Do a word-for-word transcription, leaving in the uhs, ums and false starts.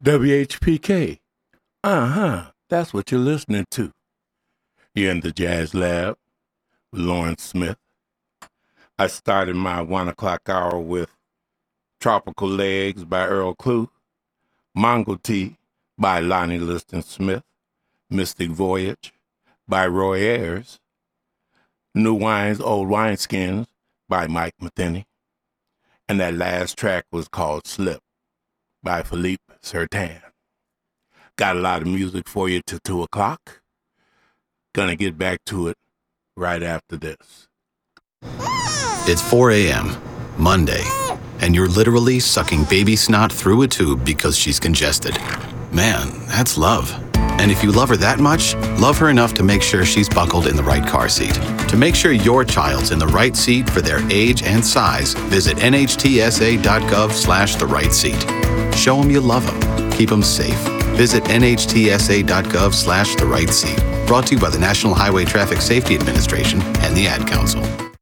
W H P K. Uh-huh. That's what you're listening to. You're in the Jazz Lab with Lawrence Smith. I started my one o'clock hour with Tropical Legs by Earl Klugh, Mongo Tea by Lonnie Liston Smith, Mystic Voyage by Roy Ayers, New Wines, Old Wineskins by Mike Metheny, and that last track was called Slip by Philippe Sertan. Got a lot of music for you till two o'clock. Gonna get back to it right after this. It's four a.m., Monday, and you're literally sucking baby snot through a tube because she's congested. Man, that's love. And if you love her that much, love her enough to make sure she's buckled in the right car seat. To make sure your child's in the right seat for their age and size, visit nhtsa.gov slash the right seat. Show them you love them. Keep them safe. Visit nhtsa.gov slash the right seat. Brought to you by the National Highway Traffic Safety Administration and the Ad Council.